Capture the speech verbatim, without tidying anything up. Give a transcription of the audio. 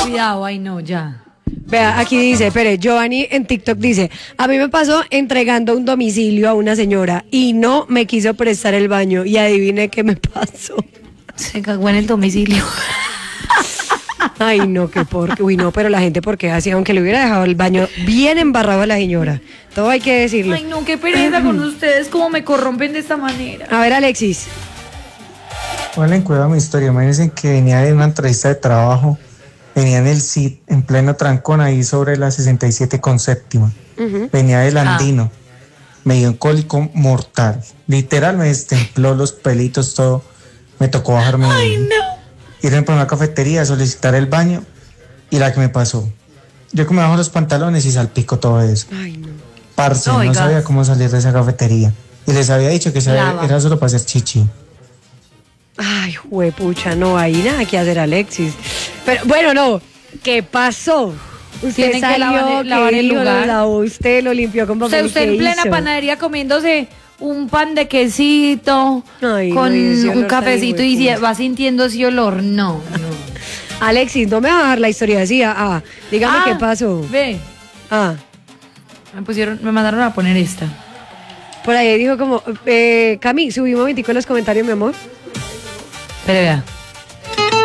Cuidado, ay no, ya. Vea, aquí dice, espere, Giovanni en TikTok dice, a mí me pasó entregando un domicilio a una señora y no me quiso prestar el baño y adivine qué me pasó. Se cagó en el domicilio. Ay, no, qué porque, uy, no, pero la gente porque así, aunque le hubiera dejado el baño bien embarrado a la señora, todo hay que decirlo. Ay no, qué pereza con ustedes, cómo me corrompen de esta manera. A ver, Alexis. Bueno, en cuidado mi historia, imagínense que venía de una entrevista de trabajo, venía en el C I T, en pleno trancón, ahí sobre la sesenta y siete con séptima, uh-huh. Venía del Andino, ah. Me dio un cólico mortal, literal me destempló los pelitos, todo, me tocó bajarme. Ay, no. Irme por una cafetería a solicitar el baño y la que me pasó. Yo que me bajo los pantalones y salpico todo eso. Ay, no. Parce, no, no sabía cómo salir de esa cafetería. Y les había dicho que sabía, era solo para hacer chichi. Ay, juepucha, no hay nada que hacer, Alexis. Pero, bueno, no. ¿Qué pasó? Usted Tienen salió, que lavar, lavar el lugar. Lo lavó, usted lo limpió con papel. O sea, usted en plena hizo? panadería comiéndose un pan de quesito, ay, con no, un cafecito y si va sintiendo ese olor. No, no. Alexis, no me va a dar la historia así. Ah, ah. Dígame ah, qué pasó. Ve. Ah. Me pusieron, me mandaron a poner esta. Por ahí dijo como, eh, Cami, subí un momentico en los comentarios, mi amor. Pero vea.